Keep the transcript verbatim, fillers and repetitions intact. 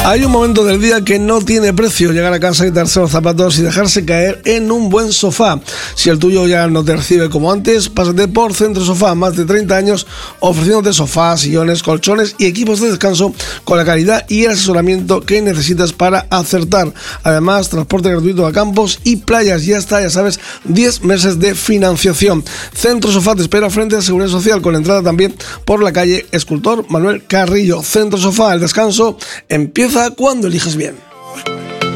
Hay un momento del día que no tiene precio: llegar a casa, quitarse los zapatos y dejarse caer en un buen sofá. Si el tuyo ya no te recibe como antes, pásate por Centro Sofá, más de treinta años ofreciéndote sofás, sillones, colchones y equipos de descanso con la calidad y el asesoramiento que necesitas para acertar. Además, transporte gratuito a campos y playas. Ya está, ya sabes, diez meses de financiación. Centro Sofá te espera frente a la Seguridad Social, con entrada también por la calle Escultor Manuel Carrillo. Centro Sofá, el descanso empieza cuando eliges bien.